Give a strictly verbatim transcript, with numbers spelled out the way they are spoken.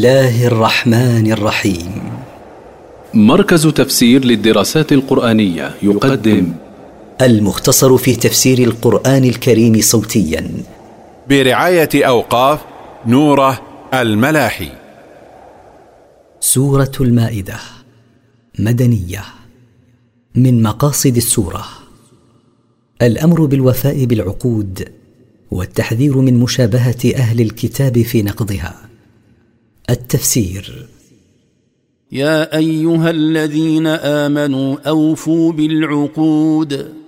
الله الرحمن الرحيم. مركز تفسير للدراسات القرآنية يقدم المختصر في تفسير القرآن الكريم صوتيا برعاية أوقاف نوره الملاحي. سورة المائدة مدنية. من مقاصد السورة الأمر بالوفاء بالعقود والتحذير من مشابهة أهل الكتاب في نقضها. التفسير: يا أيها الذين آمنوا أوفوا بالعقود